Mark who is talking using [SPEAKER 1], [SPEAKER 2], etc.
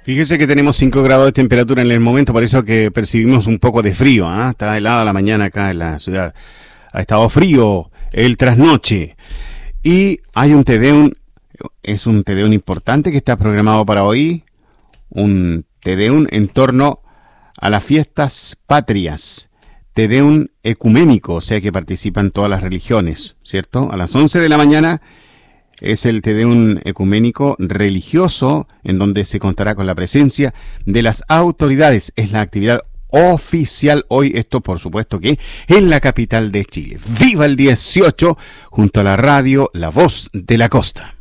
[SPEAKER 1] Fíjese que tenemos 5 grados de temperatura en el momento, por eso que percibimos un poco de frío, ¿ah? Está helada la mañana acá en la ciudad. Ha estado frío el trasnoche. Y hay un Tedeum, es un Tedeum importante que está programado para hoy. Un Tedeum en torno a las fiestas patrias. Tedeum ecuménico, o sea que participan todas las religiones, ¿cierto? A las 11 de la mañana es el Tedeum ecuménico religioso, en donde se contará con la presencia de las autoridades. Es la actividad oficial hoy, esto por supuesto que en la capital de Chile. ¡Viva el 18! Junto a la radio La Voz de la Costa.